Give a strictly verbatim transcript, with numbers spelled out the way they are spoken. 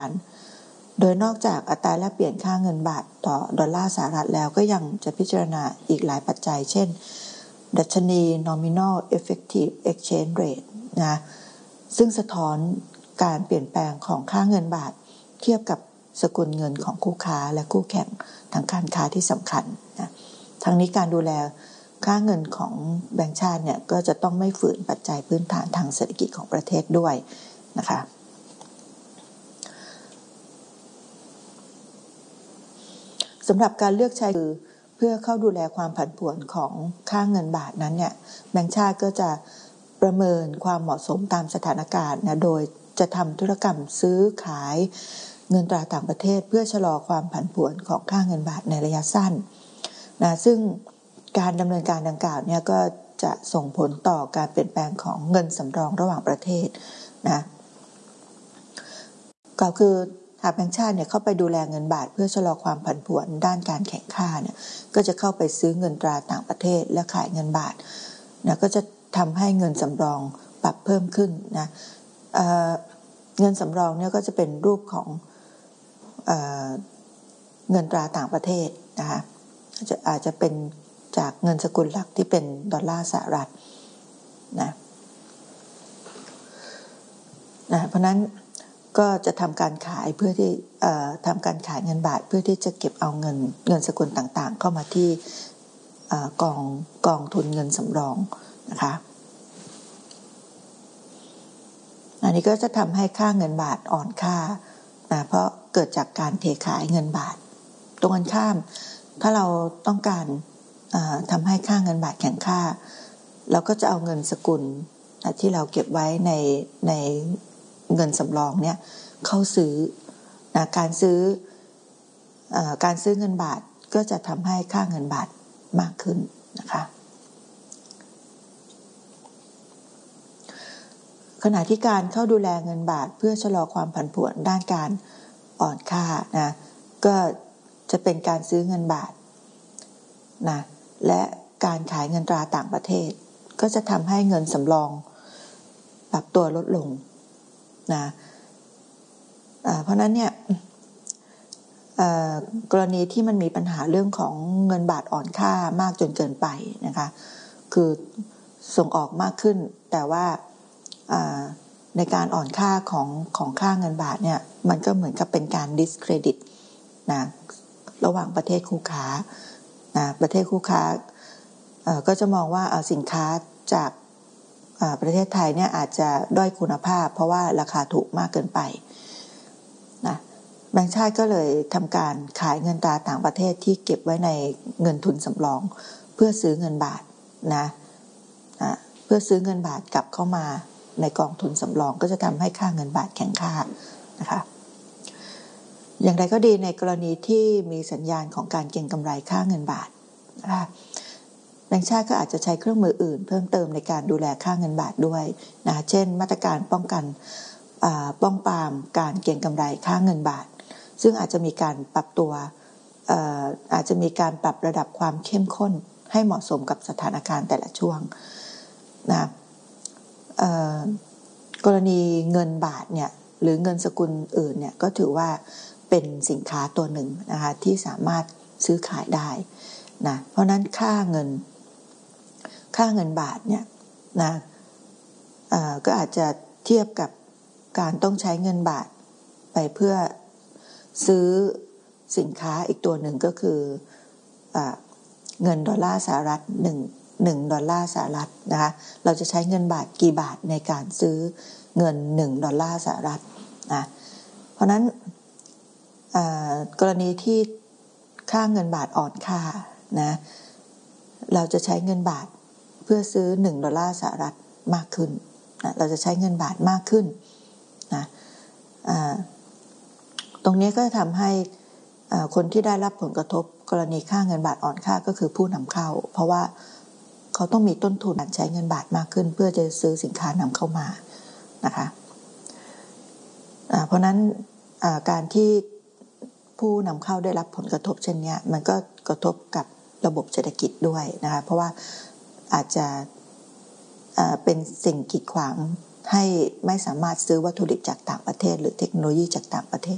โดยนอกจากอัตราแลกเปลี่ยนค่าเงินบาทต่อดอลลาร์สหรัฐแล้วก็ยังจะพิจารณาอีกหลายปัจจัยเช่นดัชนี nominal effective exchange rate นะซึ่งสะท้อนการเปลี่ยนแปลงของค่าเงินบาทเทียบกับสกุลเงินของคู่ค้าและคู่แข่งทางการค้าที่สำคัญนะทั้งนี้การดูแลค่าเงินของแบงก์ชาติเนี่ยก็จะต้องไม่ฝืนปัจจัยพื้นฐานทางเศรษฐกิจของประเทศด้วยนะคะสำหรับการเลือกใช้คือเพื่อเข้าดูแลความผันผวนของค่าเงินบาทนั้นเนี่ยแบงก์ชาติก็จะประเมินความเหมาะสมตามสถานการณ์นะโดยจะทำธุรกรรมซื้อขายเงินตราต่างประเทศเพื่อชะลอความผันผวนของค่าเงินบาทในระยะสั้นนะซึ่งการดำเนินการดังกล่าวเนี่ยก็จะส่งผลต่อการเปลี่ยนแปลงของเงินสำรองระหว่างประเทศนะก็คือหากแบงก์ชาติเนี่ยเข้าไปดูแลเงินบาทเพื่อชะลอความผันผวนด้านการแข่งข้าเนี่ยก็จะเข้าไปซื้อเงินตราต่างประเทศและขายเงินบาทนะก็จะทำให้เงินสำรองปรับเพิ่มขึ้นนะ เอ่อ เงินสำรองเนี่ยก็จะเป็นรูปของเอ่อเงินตราต่างประเทศนะคะจะอาจจะเป็นจากเงินสกุลหลักที่เป็นดอลลาร์สหรัฐนะนะเพราะนั้นก็จะทำการขายเพื่อที่เอ่อทำการขายเงินบาทเพื่อที่จะเก็บเอาเงินเงินสกุลต่างๆเข้ามาที่เอ่อกองกองทุนเงินสำรองนะคะอันนี้ก็จะทำให้ค่าเงินบาทอ่อนค่านะเพราะเกิดจากการเทขายเงินบาทตรงกันข้ามถ้าเราต้องการทำให้ค่าเงินบาทแข็งค่าเราก็จะเอาเงินสกุลที่เราเก็บไว้ในในเงินสำรองเนี่ยเข้าซื้อนะการซื้อการซื้อเงินบาทก็จะทำให้ค่าเงินบาทมากขึ้นนะคะขณะที่การเข้าดูแลเงินบาทเพื่อชะลอความผันผวนด้านการอ่อนค่านะก็จะเป็นการซื้อเงินบาทนะและการขายเงินตราต่างประเทศก็จะทำให้เงินสำรองปรับตัวลดลงนะเพราะนั้นเนี่ยกรณีที่มันมีปัญหาเรื่องของเงินบาทอ่อนค่ามากจนเกินไปนะคะคือส่งออกมากขึ้นแต่ว่าในการอ่อนค่าของของค่าเงินบาทเนี่ยมันก็เหมือนกับเป็นการ discredit นะระหว่างประเทศคู่ค้านะประเทศคู่ค้าก็จะมองว่าสินค้าจากประเทศไทยเนี่ยอาจจะด้อยคุณภาพเพราะว่าราคาถูกมากเกินไปนะแบงก์ชาติก็เลยทำการขายเงินตราต่างประเทศที่เก็บไว้ในเงินทุนสำรองเพื่อซื้อเงินบาทนะนะเพื่อซื้อเงินบาทกลับเข้ามาในกองทุนสำรองก็จะทำให้ค่าเงินบาทแข็งค่านะคะอย่างไรก็ดีในกรณีที่มีสัญญาณของการเก็งกำไรค่าเงินบาทนะคะแบงก์ชาติก็อาจจะใช้เครื่องมืออื่นเพิ่มเติมในการดูแลค่าเงินบาทด้วยนะเช่นมาตรการป้องกันป้องปรามการเก็งกำไรค่าเงินบาทซึ่งอาจจะมีการปรับตัวอาจจะมีการปรับระดับความเข้มข้นให้เหมาะสมกับสถานการณ์แต่ละช่วงนะกรณีเงินบาทเนี่ยหรือเงินสกุลอื่นเนี่ยก็ถือว่าเป็นสินค้าตัวหนึ่งนะคะที่สามารถซื้อขายได้นะเพราะนั้นค่าเงินค่าเงินบาทเนี่ยนะก็อาจจะเทียบกับการต้องใช้เงินบาทไปเพื่อซื้อสินค้าอีกตัวหนึ่งก็คือเงินดอลลาร์สหรัฐหนึ่งหนึ่งดอลลาร์สหรัฐนะคะเราจะใช้เงินบาทกี่บาทในการซื้อเงินหนึ่งดอลลาร์สหรัฐนะเพราะนั้นกรณีที่ค่าเงินบาทอ่อนค่านะเราจะใช้เงินบาทเพื่อซื้อหนึ่งดอลลาร์สหรัฐมากขึ้นนะเราจะใช้เงินบาทมากขึ้นนะตรงนี้ก็ทำให้คนที่ได้รับผลกระทบกรณีค่าเงินบาทอ่อนค่าก็คือผู้นำเข้าเพราะว่าเขาต้องมีต้นทุนการใช้เงินบาทมากขึ้นเพื่อจะซื้อสินค้านำเข้ามานะคะเพราะนั้นการที่ผู้นำเข้าได้รับผลกระทบเช่นนี้มันก็กระทบกับระบบเศรษฐกิจด้วยนะคะเพราะว่าอาจจะเป็นสิ่งกีดขวางให้ไม่สามารถซื้อวัตถุดิบจากต่างประเทศหรือเทคโนโลยีจากต่างประเทศ